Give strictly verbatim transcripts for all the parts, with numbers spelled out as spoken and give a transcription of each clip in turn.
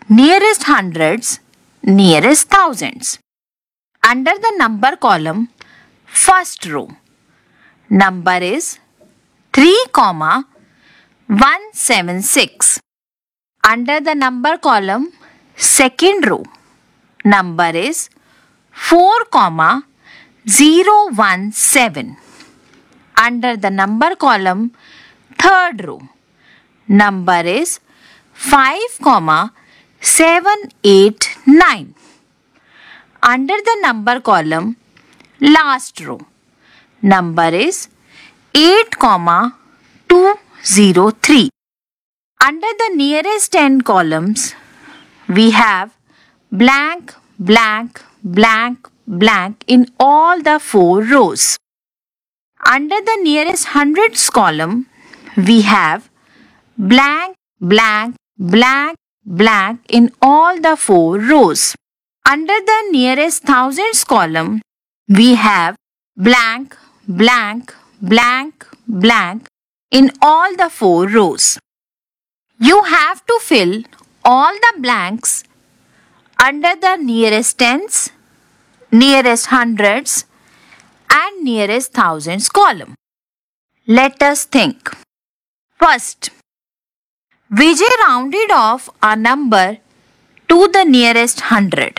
nearest hundreds, nearest thousands. Under the number column, first row, number is three comma one seven six. Under the number column, second row, number is four comma zero one seven. Under the number column, third row, number is five comma seven eight nine. Under the number column, last row, number is eight comma two zero three. Under the nearest ten columns, we have blank, blank, blank, blank in all the four rows. Under the nearest hundreds column, we have blank, blank, blank, blank in all the four rows. Under the nearest thousands column, we have blank, blank, blank, blank in all the four rows. You have to fill all the blanks under the nearest tens, nearest hundreds and nearest thousands column. Let us think. First, Vijay rounded off a number to the nearest hundred.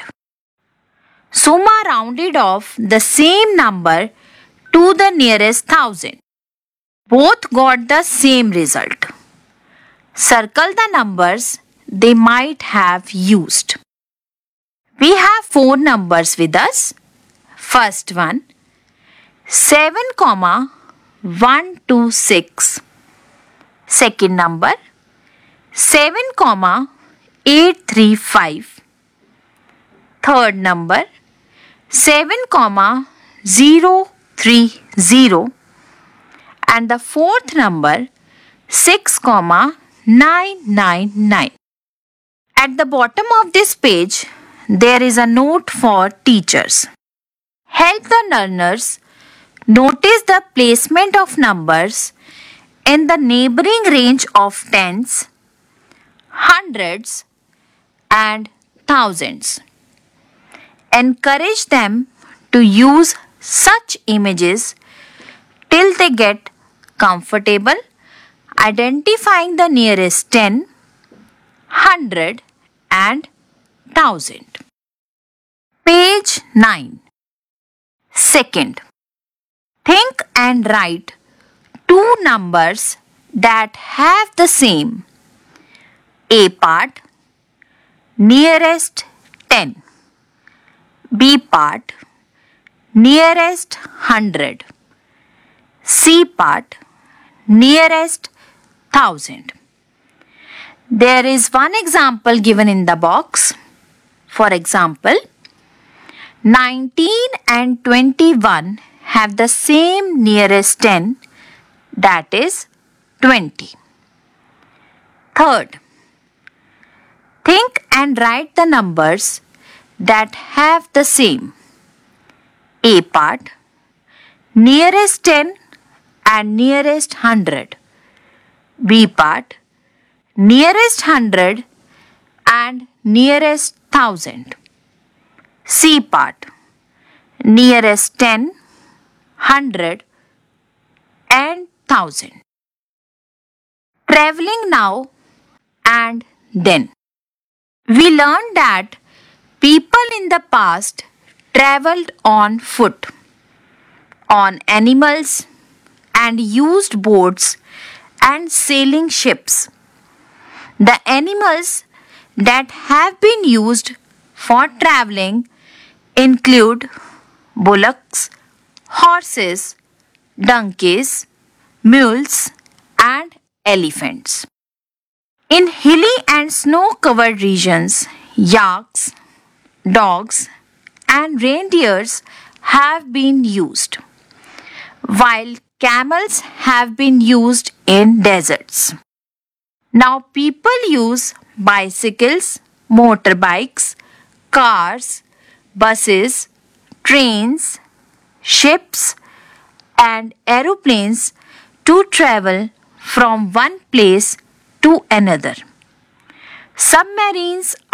Suma rounded off the same number to the nearest thousand. Both got the same result. Circle the numbers they might have used. We have four numbers with us. First one, seven comma one two six. Second number, seven comma eight three five. Third number, seven comma zero three zero. And the fourth number, six comma nine nine nine. At the bottom of this page, there is a note for teachers. Help the learners notice the placement of numbers in the neighboring range of tens, hundreds and thousands. Encourage them to use such images till they get comfortable identifying the nearest ten, hundred and thousand. Page nine. Second, think and write two numbers that have the same A part, nearest ten. B part, nearest hundred. C part, nearest thousand. There is one example given in the box. For example, nineteen and twenty-one have the same nearest ten, that is twenty. Third, think and write the numbers that have the same A part, nearest ten and nearest hundred. B part, nearest hundred and nearest thousand. C part, nearest ten, hundred and thousand. Traveling now and then. We learned that people in the past traveled on foot, on animals and used boats and sailing ships. The animals that have been used for traveling include bullocks, horses, donkeys, mules and elephants. In hilly and snow-covered regions, yaks, dogs and reindeers have been used, while camels have been used in deserts. Now people use bicycles, motorbikes, cars, buses, trains, ships and aeroplanes to travel from one place to another. Submarines